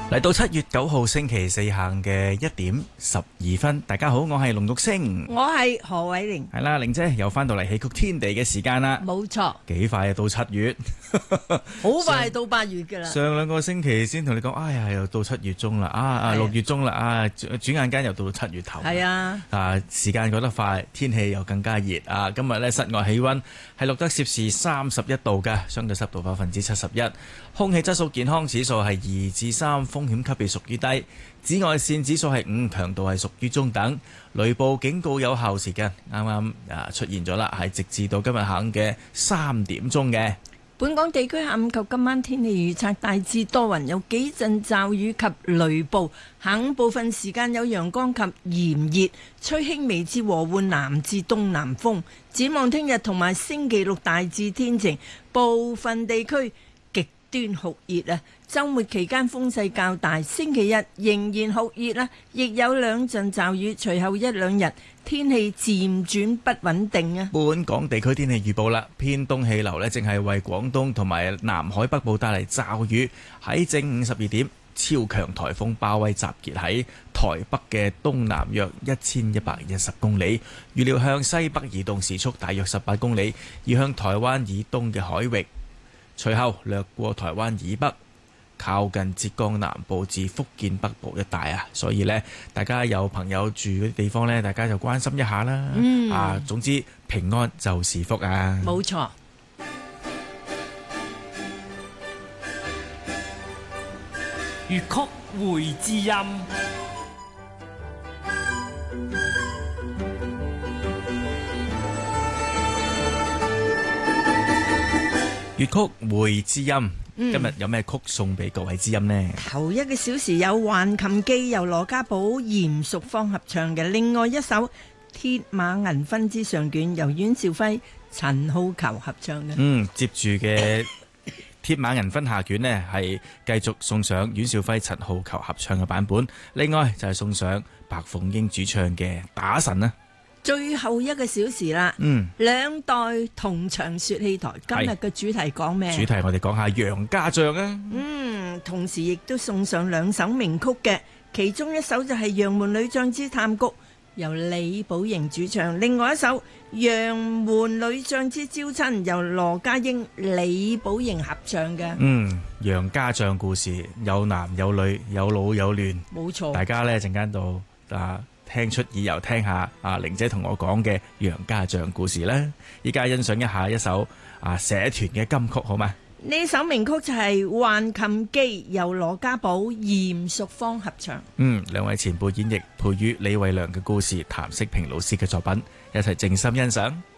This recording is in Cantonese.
嚟到7月9號星期四下嘅1點12分，大家好，我係龍玉星， 我係何偉玲， 係啦，玲姐又翻到嚟戲曲天地嘅時間啦， 冇錯， 幾快到7月， 好快到8月噶啦。 上2個星期先同你講，哎呀，又到7月中啦，6月中啦，轉眼間又到7月頭， 係啊， 時間過得快，天氣又更加熱啊！今日咧室外氣溫係錄得攝氏31度嘅，相對濕度71%，空氣質素健康指數係2至3，風險級別屬於低，紫外線指數係5，強度係屬於中等，雷暴警告有效時間啱啱出現咗啦，係直至到今日下午嘅3點鐘嘅。 本港地區下午及今晚天氣預測大致多雲，有幾陣驟雨及雷暴，下午部分時間有陽光及炎熱，吹輕微至和緩南至東南風。展望聽日同埋星期六大致天晴，部分地區極端酷熱啊！週末期間風勢較大，星期日仍然酷熱啦，亦有2陣驟雨，隨後1、2日天氣漸轉不穩定啊！ 本港地區天氣預報啦，偏東氣流呢正係為廣東同埋南海北部帶嚟驟雨，喺正午12點，超強颱風鮑威集結喺台北嘅東南約1110公里，預料向西北移動，時速大約18公里，移向台灣以東嘅海域，隨後掠過台灣以北，靠近浙江南部至福建北部一帶啊，所以呢，大家有朋友住嗰啲地方呢，大家就關心一下啦。總之平安就是福啊！ 冇錯。 粵曲會知音， 粵曲會知音。今日有咩曲送俾各位知音呢？ 頭1個小時有《橫琴記》由羅家寶、嚴淑芳合唱嘅，另外一首《鐵馬銀婚之上卷》由阮兆輝、陳浩逑合唱嘅。 接住嘅鐵馬銀婚下卷呢，係繼續送上阮兆輝、陳浩逑合唱嘅版本，另外就係送上白鳳英主唱嘅打神啦。 最後1個小時啦，兩代同場說戲台，今日嘅主題講咩？ 主題我哋講下楊家將啊。 同時亦都送上2首名曲嘅，其中一首就係《楊門女將之探谷》，由李寶瑩主唱；另外一首《楊門女將之招親》，由羅家英、李寶瑩合唱嘅。 楊家將故事有男有女，有老有嫩，冇錯。大家呢陣間到聽出耳油，聽下玲姐同我講嘅楊家將故事啦。依家欣賞一下一首社團嘅金曲好嗎？ 呢首名曲就係《橫琴記》，由羅家寶、嚴淑芳合唱。 兩位前輩演繹，培予李慧良嘅故事，譚式平老師嘅作品，一齊靜心欣賞。